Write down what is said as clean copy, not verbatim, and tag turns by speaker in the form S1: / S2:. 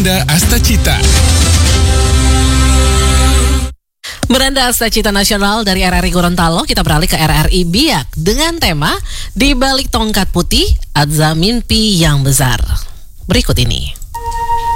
S1: Beranda Astacita.
S2: Beranda Astacita Nasional dari RRI Gorontalo, kita beralih ke RRI Biak dengan tema Di Balik Tongkat Putih, Adza Mimpi Yang Besar. Berikut ini.